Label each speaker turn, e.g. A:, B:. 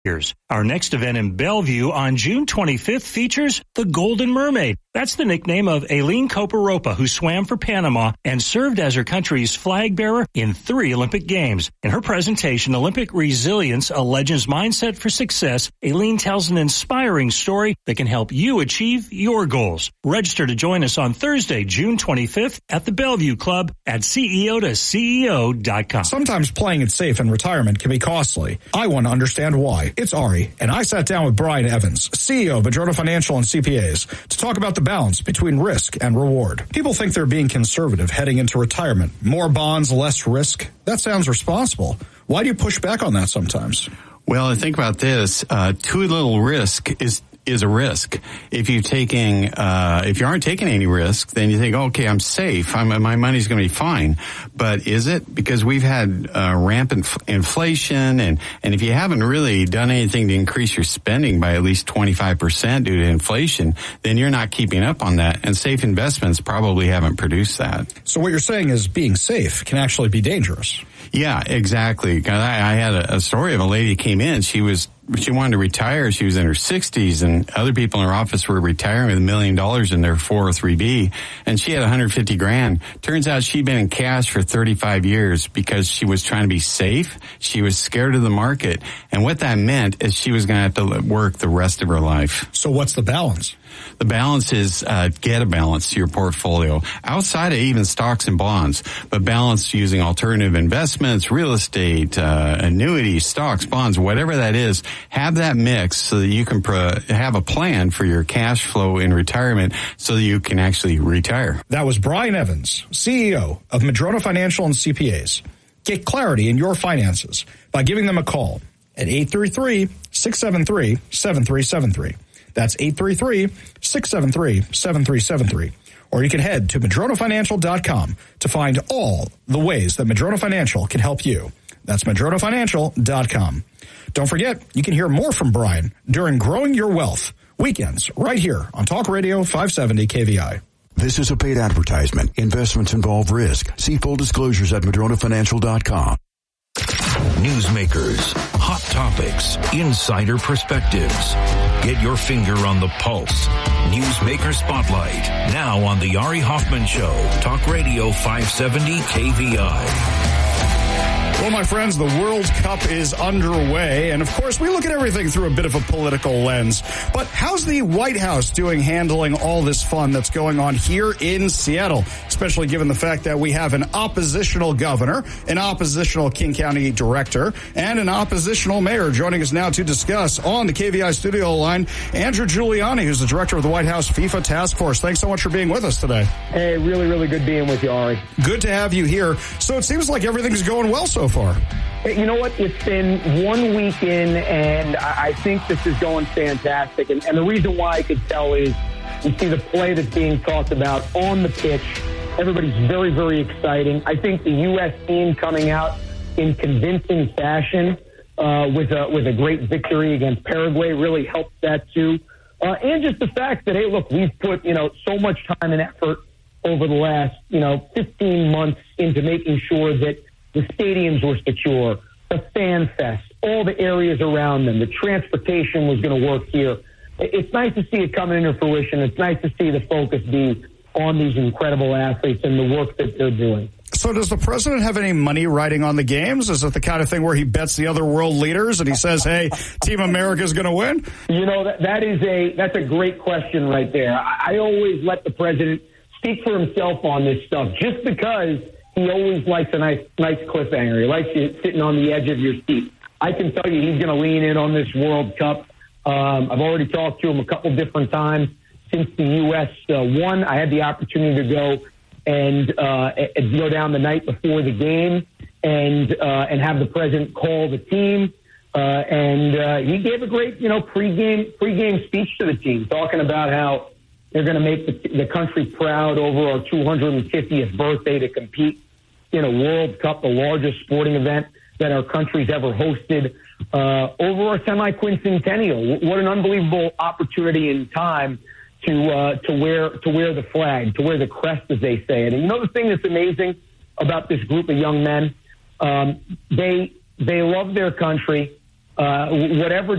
A: Our next event in Bellevue on June 25th features the Golden Mermaid. That's the nickname of Aileen Coparopa, who swam for Panama and served as her country's flag bearer in 3 Olympic Games. In her presentation, Olympic Resilience, a Legend's Mindset for Success, Aileen tells an inspiring story that can help you achieve your goals. Register to join us on Thursday, June 25th at the Bellevue Club at CEO2CEO.com.
B: Sometimes playing it safe in retirement can be costly. I want to understand why. It's Ari, and I sat down with Brian Evans, CEO of Madrona Financial and CPAs, to talk about the balance between risk and reward. People think they're being conservative heading into retirement. More bonds, less risk. That sounds responsible. Why do you push back on that sometimes?
C: Well, I think about this. Too little risk is a risk. If you aren't taking any risk, then you think, okay, I'm safe. My money's going to be fine. But is it? Because we've had rampant inflation, and if you haven't really done anything to increase your spending by at least 25% due to inflation, then you're not keeping up on that. And safe investments probably haven't produced that.
B: So what you're saying is being safe can actually be dangerous.
C: Yeah, exactly. I had a story of a lady who came in. She wanted to retire. She was in her 60s, and other people in her office were retiring with $1 million in their 403B, and she had $150,000. Turns out she'd been in cash for 35 years because she was trying to be safe. She was scared of the market, and what that meant is she was going to have to work the rest of her life.
B: So what's the balance?
C: The balance is get a balance to your portfolio outside of even stocks and bonds, but balance using alternative investments, real estate, annuities, stocks, bonds, whatever that is. Have that mix so that you can have a plan for your cash flow in retirement so that you can actually retire.
B: That was Brian Evans, CEO of Madrona Financial and CPAs. Get clarity in your finances by giving them a call at 833-673-7373. That's 833-673-7373. Or you can head to MadronaFinancial.com to find all the ways that Madrona Financial can help you. That's MadronaFinancial.com. Don't forget, you can hear more from Brian during Growing Your Wealth, weekends, right here on Talk Radio 570 KVI.
D: This is a paid advertisement. Investments involve risk. See full disclosures at MadronaFinancial.com.
E: Newsmakers, hot topics, insider perspectives. Get your finger on the pulse. Newsmaker Spotlight, now on the Ari Hoffman Show, Talk Radio 570 KVI.
B: Well, my friends, the World Cup is underway, and of course, we look at everything through a bit of a political lens. But how's the White House doing handling all this fun that's going on here in Seattle, especially given the fact that we have an oppositional governor, an oppositional King County director, and an oppositional mayor? Joining us now to discuss on the KVI studio line, Andrew Giuliani, who's the director of the White House FIFA Task Force. Thanks so much for being with us today.
F: Hey, really, really good being with you, Ari.
B: Good to have you here. So it seems like everything's going well so far.
F: You know what? It's been 1 week in, and I think this is going fantastic. And the reason why I could tell is you see the play that's being talked about on the pitch. Everybody's very, very exciting. I think the U.S. team coming out in convincing fashion with a great victory against Paraguay really helped that too. And just the fact that, hey, look, we've put, so much time and effort over the last, 15 months into making sure that the stadiums were secure, the fan fest, all the areas around them, the transportation was going to work here. It's nice to see it coming into fruition. It's nice to see the focus be on these incredible athletes and the work that they're doing.
B: So does the president have any money riding on the games? Is it the kind of thing where he bets the other world leaders and he says, hey, Team America is going to win?
F: That's a great question right there. I always let the president speak for himself on this stuff just because he always likes a nice cliffhanger. He likes you sitting on the edge of your seat. I can tell you he's going to lean in on this World Cup. I've already talked to him a couple different times since the U.S. won. I had the opportunity to go and go down the night before the game and have the president call the team. And he gave a great, pregame speech to the team, talking about how they're going to make the country proud over our 250th birthday to compete in a World Cup, the largest sporting event that our country's ever hosted, over our semi-quincentennial. What an unbelievable opportunity in time to wear the flag, to wear the crest, as they say it. And the thing that's amazing about this group of young men, they love their country. whatever